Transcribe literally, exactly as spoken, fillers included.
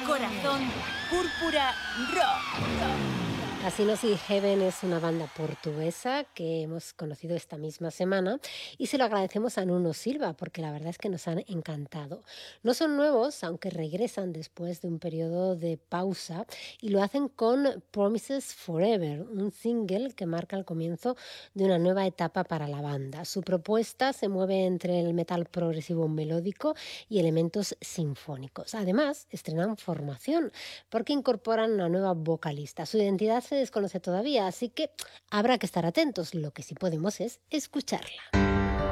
Corazón Púrpura Rock. Casinos in Heaven es una banda portuguesa que hemos conocido esta misma semana y se lo agradecemos a Nuno Silva porque la verdad es que nos han encantado. No son nuevos, aunque regresan después de un periodo de pausa y lo hacen con Promises Forever, un single que marca el comienzo de una nueva etapa para la banda. Su propuesta se mueve entre el metal progresivo melódico y elementos sinfónicos. Además, estrenan formación porque incorporan una nueva vocalista. Su identidad se desconoce todavía, así que habrá que estar atentos. Lo que sí podemos es escucharla.